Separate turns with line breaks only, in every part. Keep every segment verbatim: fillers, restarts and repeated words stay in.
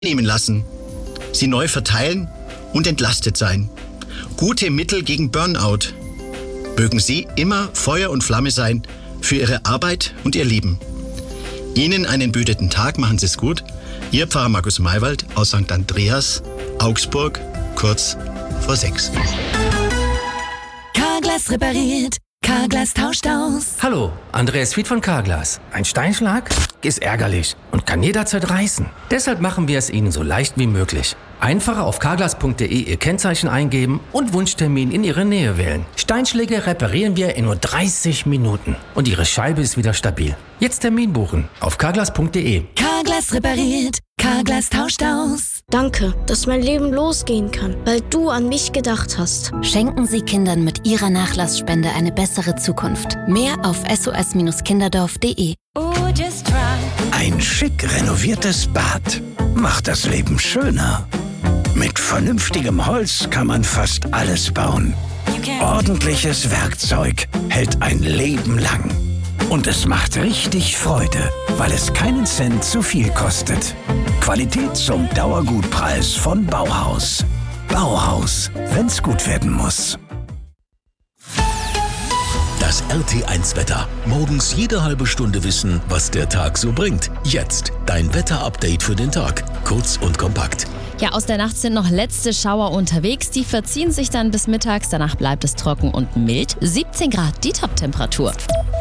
nehmen lassen, sie neu verteilen und entlastet sein. Gute Mittel gegen Burnout. Mögen Sie immer Feuer und Flamme sein für Ihre Arbeit und Ihr Leben. Ihnen einen behüteten Tag, machen Sie es gut. Ihr Pfarrer Markus Maywald aus Sankt Andreas, Augsburg, kurz vor sechs.
Carglass repariert, Carglass tauscht aus.
Hallo, Andreas Fied von Carglass. Ein Steinschlag ist ärgerlich und kann jederzeit reißen. Deshalb machen wir es Ihnen so leicht wie möglich. Einfach auf carglass punkt de Ihr Kennzeichen eingeben und Wunschtermin in Ihre Nähe wählen. Steinschläge reparieren wir in nur dreißig Minuten und Ihre Scheibe ist wieder stabil. Jetzt Termin buchen auf carglass punkt de.
Carglass repariert, Carglass tauscht aus.
Danke, dass mein Leben losgehen kann, weil du an mich gedacht hast.
Schenken Sie Kindern mit Ihrer Nachlassspende eine bessere Zukunft. Mehr auf s o s kinderdorf punkt de.
Ein schick renoviertes Bad macht das Leben schöner. Mit vernünftigem Holz kann man fast alles bauen. Ordentliches Werkzeug hält ein Leben lang. Und es macht richtig Freude, weil es keinen Cent zu viel kostet. Qualität zum Dauergutpreis von Bauhaus. Bauhaus, wenn's gut werden muss.
Das R T eins Wetter. Morgens jede halbe Stunde wissen, was der Tag so bringt. Jetzt dein Wetter-Update für den Tag. Kurz und kompakt.
Ja, aus der Nacht sind noch letzte Schauer unterwegs. Die verziehen sich dann bis mittags. Danach bleibt es trocken und mild. siebzehn Grad die Top-Temperatur.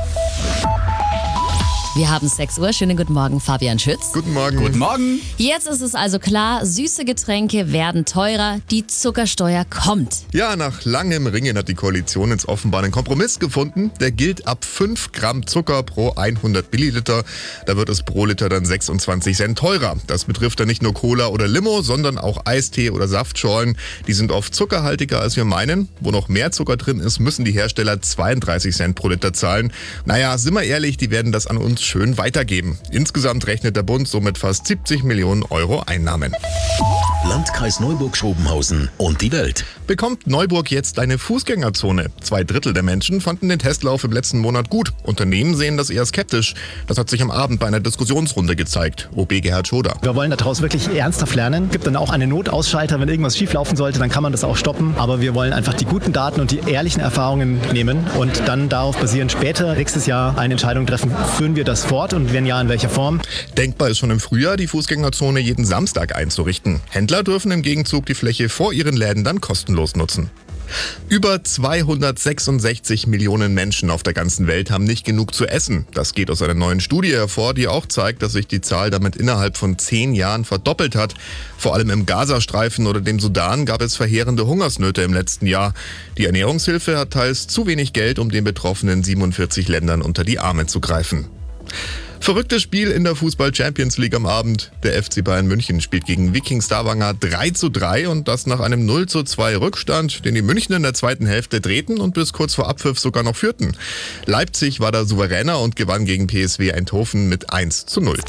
Wir haben sechs Uhr. Schönen guten Morgen, Fabian Schütz.
Guten Morgen.
Guten Morgen.
Jetzt ist es also klar, süße Getränke werden teurer. Die Zuckersteuer kommt.
Ja, nach langem Ringen hat die Koalition jetzt offenbar einen Kompromiss gefunden. Der gilt ab fünf Gramm Zucker pro hundert Milliliter. Da wird es pro Liter dann sechsundzwanzig Cent teurer. Das betrifft dann nicht nur Cola oder Limo, sondern auch Eistee oder Saftschorlen. Die sind oft zuckerhaltiger, als wir meinen. Wo noch mehr Zucker drin ist, müssen die Hersteller zweiunddreißig Cent pro Liter zahlen. Naja, sind wir ehrlich, die werden das an uns schön weitergeben. Insgesamt rechnet der Bund somit fast siebzig Millionen Euro Einnahmen.
Landkreis Neuburg-Schrobenhausen und die Welt.
Bekommt Neuburg jetzt eine Fußgängerzone? Zwei Drittel der Menschen fanden den Testlauf im letzten Monat gut. Unternehmen sehen das eher skeptisch. Das hat sich am Abend bei einer Diskussionsrunde gezeigt. O B Gerhard Schoder.
Wir wollen daraus wirklich ernsthaft lernen. Gibt dann auch einen Notausschalter, wenn irgendwas schieflaufen sollte, dann kann man das auch stoppen. Aber wir wollen einfach die guten Daten und die ehrlichen Erfahrungen nehmen und dann darauf basierend später nächstes Jahr eine Entscheidung treffen. Führen wir das fort und wenn ja, in welcher Form?
Denkbar ist schon im Frühjahr, die Fußgängerzone jeden Samstag einzurichten. Händler dürfen im Gegenzug die Fläche vor ihren Läden dann kostenlos nutzen. Über zweihundertsechsundsechzig Millionen Menschen auf der ganzen Welt haben nicht genug zu essen. Das geht aus einer neuen Studie hervor, die auch zeigt, dass sich die Zahl damit innerhalb von zehn Jahren verdoppelt hat. Vor allem im Gazastreifen oder dem Sudan gab es verheerende Hungersnöte im letzten Jahr. Die Ernährungshilfe hat teils zu wenig Geld, um den betroffenen siebenundvierzig Ländern unter die Arme zu greifen. Verrücktes Spiel in der Fußball-Champions League am Abend. Der F C Bayern München spielt gegen Viking Stavanger drei zu drei und das nach einem null zu zwei Rückstand, den die Münchner in der zweiten Hälfte drehten und bis kurz vor Abpfiff sogar noch führten. Leipzig war da souveräner und gewann gegen P S V Eindhoven mit eins zu null.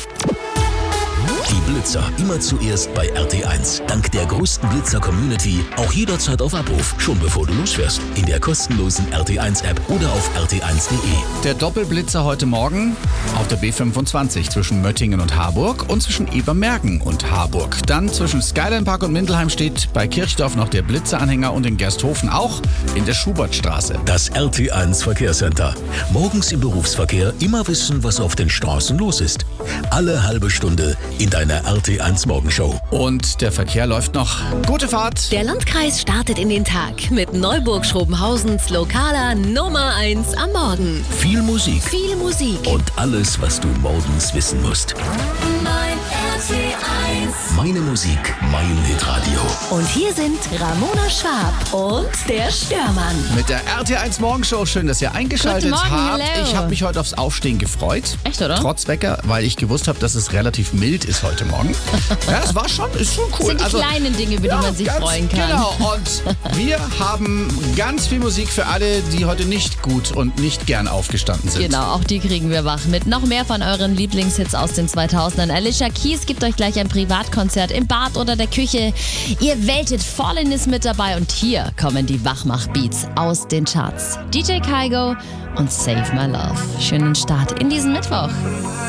Die Blitzer immer zuerst bei R T eins. Dank der größten Blitzer-Community auch jederzeit auf Abruf, schon bevor du losfährst. In der kostenlosen R T eins App oder auf r t eins punkt de.
Der Doppelblitzer heute Morgen auf der B fünfundzwanzig zwischen Möttingen und Harburg und zwischen Ebermergen und Harburg. Dann zwischen Skyline Park und Mindelheim steht bei Kirchdorf noch der Blitzeranhänger und in Gersthofen auch in der Schubertstraße.
Das R T eins Verkehrscenter. Morgens im Berufsverkehr immer wissen, was auf den Straßen los ist. Alle halbe Stunde in deiner R T eins Morgenshow.
Und der Verkehr läuft noch. Gute Fahrt!
Der Landkreis startet in den Tag mit Neuburg-Schrobenhausens lokaler Nummer eins am Morgen.
Viel Musik.
Viel Musik.
Und alles, was du morgens wissen musst.
Mein R T eins.
Meine Musik, mein Hitradio.
Und hier sind Ramona Schwab und der Störmann.
Mit der R T eins Morgenshow. Schön, dass ihr eingeschaltet
Guten Morgen,
habt.
hello.
Ich habe mich heute aufs Aufstehen gefreut.
Echt, oder?
Trotz Wecker, weil ich gewusst habe, dass es relativ mild ist heute Morgen. Ja, es war schon, ist schon cool.
Das sind die
also,
kleinen Dinge, über die
ja,
man sich
ganz
freuen kann.
Genau. Und wir haben ganz viel Musik für alle, die heute nicht gut und nicht gern aufgestanden sind.
Genau, auch die kriegen wir wach mit noch mehr von euren Lieblingshits aus den zweitausendern. Alicia Keys gibt euch gleich ein Privatkonzert im Bad oder der Küche. Ihr Weltet, Fallen ist mit dabei und hier kommen die Wachmach-Beats aus den Charts. D J Kygo und Save My Love. Schönen Start in diesen Mittwoch.